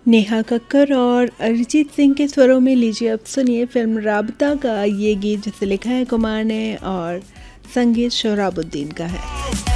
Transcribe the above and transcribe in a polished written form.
नेहा कक्कर और अरिजीत सिंह के स्वरों में लीजिए अब सुनिए फिल्म राबता का ये गीत जिसे लिखा है कुमार ने और संगीत शोराबुद्दीन का है।